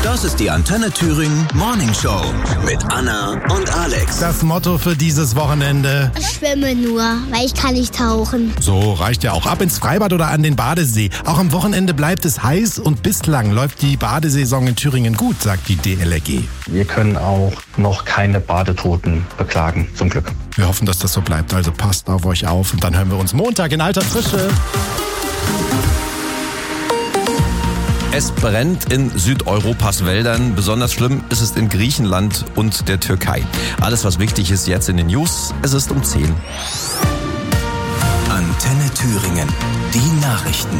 Das ist die Antenne Thüringen Morning Show mit Anna und Alex. Das Motto für dieses Wochenende: Ich schwimme nur, weil ich kann nicht tauchen. So reicht ja auch. Ab ins Freibad oder an den Badesee. Auch am Wochenende bleibt es heiß und bislang läuft die Badesaison in Thüringen gut, sagt die DLRG. Wir können auch noch keine Badetoten beklagen, zum Glück. Wir hoffen, dass das so bleibt. Also passt auf euch auf und dann hören wir uns Montag in alter Frische. Es brennt in Südeuropas Wäldern. Besonders schlimm ist es in Griechenland und der Türkei. Alles, was wichtig ist, jetzt in den News. Es ist um 10. Antenne Thüringen. Die Nachrichten.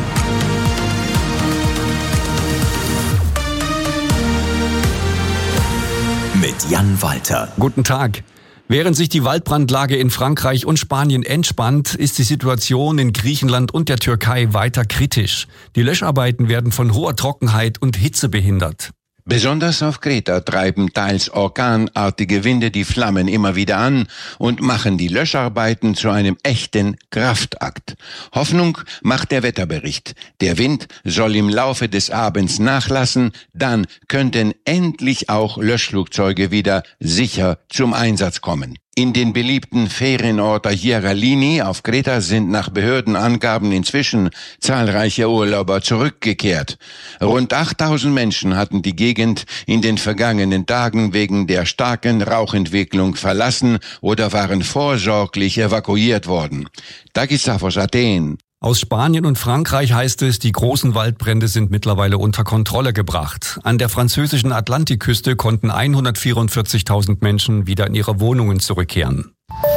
Mit Jan Walter. Guten Tag. Während sich die Waldbrandlage in Frankreich und Spanien entspannt, ist die Situation in Griechenland und der Türkei weiter kritisch. Die Löscharbeiten werden von hoher Trockenheit und Hitze behindert. Besonders auf Kreta treiben teils orkanartige Winde die Flammen immer wieder an und machen die Löscharbeiten zu einem echten Kraftakt. Hoffnung macht der Wetterbericht. Der Wind soll im Laufe des Abends nachlassen, dann könnten endlich auch Löschflugzeuge wieder sicher zum Einsatz kommen. In den beliebten Ferienort Hieralini auf Kreta sind nach Behördenangaben inzwischen zahlreiche Urlauber zurückgekehrt. Rund 8000 Menschen hatten die Gegend in den vergangenen Tagen wegen der starken Rauchentwicklung verlassen oder waren vorsorglich evakuiert worden. Takisafos, Athen. Aus Spanien und Frankreich heißt es, die großen Waldbrände sind mittlerweile unter Kontrolle gebracht. An der französischen Atlantikküste konnten 144.000 Menschen wieder in ihre Wohnungen zurückkehren.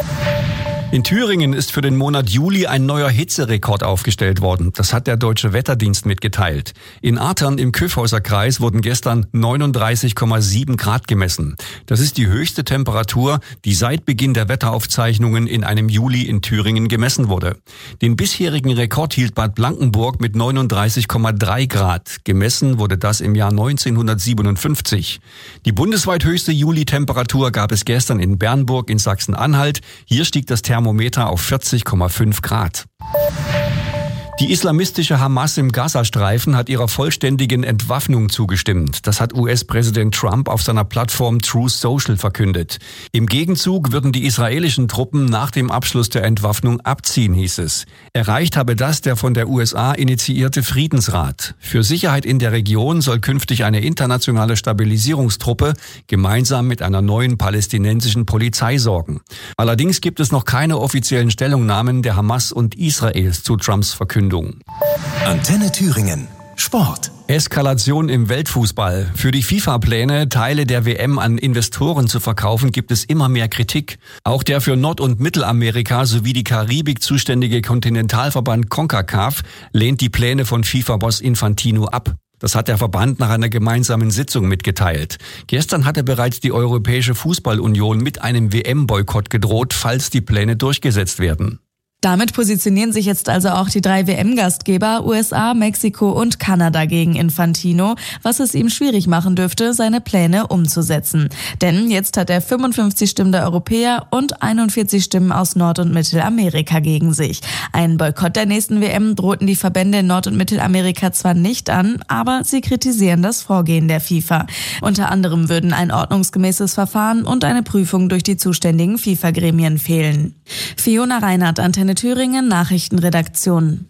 In Thüringen ist für den Monat Juli ein neuer Hitzerekord aufgestellt worden. Das hat der Deutsche Wetterdienst mitgeteilt. In Athern im Kyffhäuser Kreis wurden gestern 39,7 Grad gemessen. Das ist die höchste Temperatur, die seit Beginn der Wetteraufzeichnungen in einem Juli in Thüringen gemessen wurde. Den bisherigen Rekord hielt Bad Blankenburg mit 39,3 Grad. Gemessen wurde das im Jahr 1957. Die bundesweit höchste Juli-Temperatur gab es gestern in Bernburg in Sachsen-Anhalt. Hier stieg das Thermometer auf 40,5 Grad. Die islamistische Hamas im Gazastreifen hat ihrer vollständigen Entwaffnung zugestimmt. Das hat US-Präsident Trump auf seiner Plattform Truth Social verkündet. Im Gegenzug würden die israelischen Truppen nach dem Abschluss der Entwaffnung abziehen, hieß es. Erreicht habe das der von der USA initiierte Friedensrat. Für Sicherheit in der Region soll künftig eine internationale Stabilisierungstruppe gemeinsam mit einer neuen palästinensischen Polizei sorgen. Allerdings gibt es noch keine offiziellen Stellungnahmen der Hamas und Israels zu Trumps Verkündung. Antenne Thüringen. Sport. Eskalation im Weltfußball. Für die FIFA-Pläne, Teile der WM an Investoren zu verkaufen, gibt es immer mehr Kritik. Auch der für Nord- und Mittelamerika sowie die Karibik zuständige Kontinentalverband CONCACAF lehnt die Pläne von FIFA-Boss Infantino ab. Das hat der Verband nach einer gemeinsamen Sitzung mitgeteilt. Gestern hatte bereits die Europäische Fußballunion mit einem WM-Boykott gedroht, falls die Pläne durchgesetzt werden. Damit positionieren sich jetzt also auch die 3 WM-Gastgeber USA, Mexiko und Kanada gegen Infantino, was es ihm schwierig machen dürfte, seine Pläne umzusetzen. Denn jetzt hat er 55 Stimmen der Europäer und 41 Stimmen aus Nord- und Mittelamerika gegen sich. Einen Boykott der nächsten WM drohten die Verbände in Nord- und Mittelamerika zwar nicht an, aber sie kritisieren das Vorgehen der FIFA. Unter anderem würden ein ordnungsgemäßes Verfahren und eine Prüfung durch die zuständigen FIFA-Gremien fehlen. Fiona Reinhardt, Antenne Thüringen, Nachrichtenredaktion.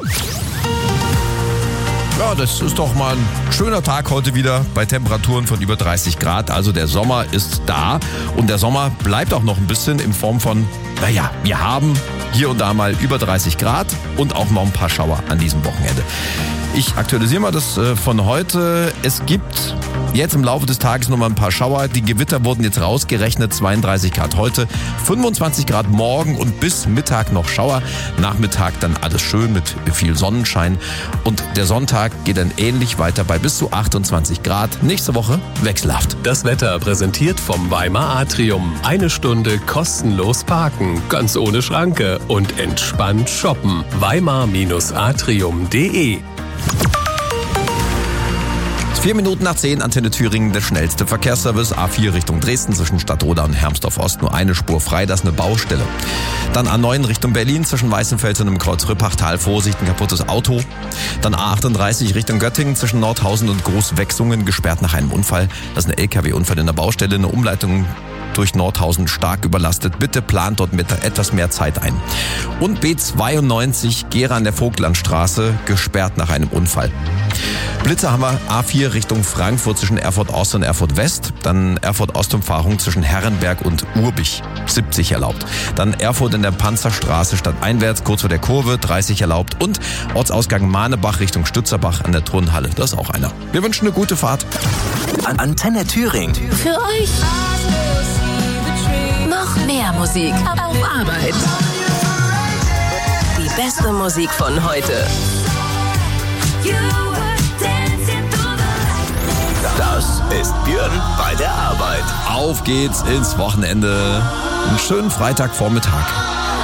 Ja, das ist doch mal ein schöner Tag heute wieder bei Temperaturen von über 30 Grad. Also der Sommer ist da und der Sommer bleibt auch noch ein bisschen in Form von, naja, wir haben hier und da mal über 30 Grad und auch noch ein paar Schauer an diesem Wochenende. Ich aktualisiere mal das von heute. Es gibt jetzt im Laufe des Tages noch mal ein paar Schauer. Die Gewitter wurden jetzt rausgerechnet. 32 Grad heute, 25 Grad morgen und bis Mittag noch Schauer. Nachmittag dann alles schön mit viel Sonnenschein. Und der Sonntag geht dann ähnlich weiter bei bis zu 28 Grad. Nächste Woche wechselhaft. Das Wetter präsentiert vom Weimar Atrium. 1 Stunde kostenlos parken, ganz ohne Schranke und entspannt shoppen. Weimar-atrium.de 4 Minuten nach 10, Antenne Thüringen, der schnellste Verkehrsservice. A4 Richtung Dresden zwischen Stadtroda und Hermsdorf-Ost nur eine Spur frei, das ist eine Baustelle. Dann A9 Richtung Berlin zwischen Weißenfels und dem Kreuz Rüppachtal, Vorsicht, ein kaputtes Auto. Dann A38 Richtung Göttingen zwischen Nordhausen und Großwechsungen, gesperrt nach einem Unfall. Das ist ein LKW-Unfall in der Baustelle, eine Umleitung durch Nordhausen stark überlastet. Bitte plant dort mit etwas mehr Zeit ein. Und B92 Gera an der Vogtlandstraße, gesperrt nach einem Unfall. Blitzer haben wir A4 Richtung Frankfurt zwischen Erfurt Ost und Erfurt West. Dann Erfurt Ostumfahrung zwischen Herrenberg und Urbich, 70 erlaubt. Dann Erfurt in der Panzerstraße stadteinwärts, kurz vor der Kurve, 30 erlaubt. Und Ortsausgang Mahnebach Richtung Stützerbach an der Turnhalle, das ist auch einer. Wir wünschen eine gute Fahrt. Antenne Thüringen. Für euch noch mehr Musik auf Arbeit. Die beste Musik von heute. Das ist Björn bei der Arbeit. Auf geht's ins Wochenende. Einen schönen Freitagvormittag.